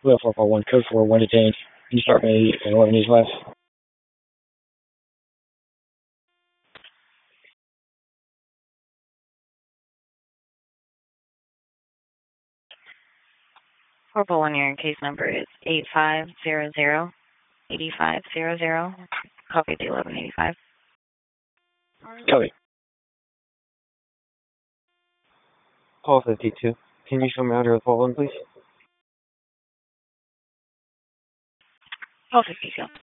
Wheel 441, code 4, 1 detained. Can you start me at 1185? Corporal 1, your case number is 8500-8500. Copy the 1185. Copy. Paul 52. Can you show me out here with Paul 1, please? Paul 52.